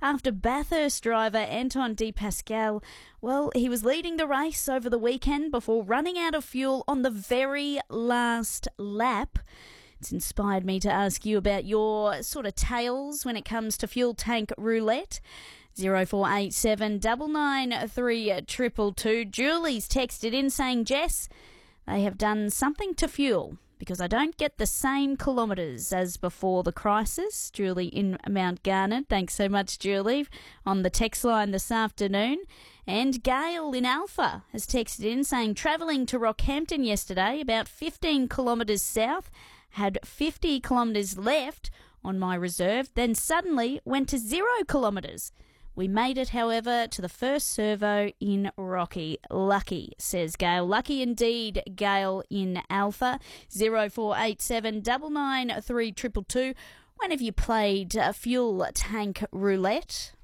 after Bathurst driver Anton De Pascal, well, he was leading the race over the weekend before running out of fuel on the very last lap. It's inspired me to ask you about your sort of tales when it comes to fuel tank roulette. 0487 993 222. Julie's texted in saying, Jess, they have done something to fuel because I don't get the same kilometres as before the crisis. Julie in Mount Garnet. Thanks so much, Julie, on the text line this afternoon. And Gail in Alpha has texted in saying, travelling to Rockhampton yesterday, about 15 kilometres south, had 50 kilometres left on my reserve, then suddenly went to 0 kilometres. We made it, however, to the first servo in Rocky. Lucky, says Gail. Lucky indeed, Gail in Alpha. 0487 993 222. When have you played fuel tank roulette?